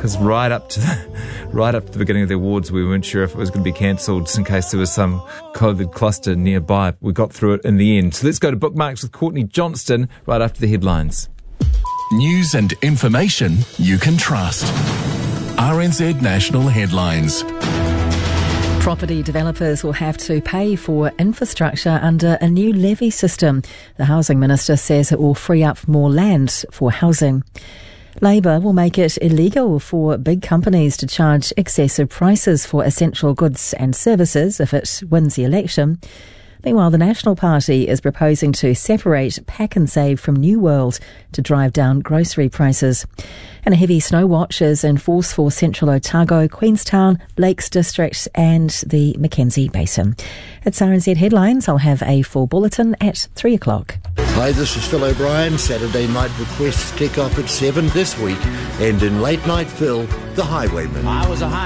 because right up to the beginning of the awards, we weren't sure if it was going to be cancelled in case there was some COVID cluster nearby. We got through it in the end. So let's go to Bookmarks with Courtney Johnston right after the headlines. News and information you can trust. RNZ National Headlines. Property developers will have to pay for infrastructure under a new levy system. The Housing Minister says it will free up more land for housing. Labor will make it illegal for big companies to charge excessive prices for essential goods and services if it wins the election. Meanwhile, the National Party is proposing to separate Pack and Save from New World to drive down grocery prices. And a heavy snow watch is in force for central Otago, Queenstown, Lakes District and the Mackenzie Basin. It's RNZ Headlines. I'll have a full bulletin at 3 o'clock. Hi, this is Phil O'Brien. Saturday night requests kick off at 7 this week. And in Late Night Phil, The Highwayman.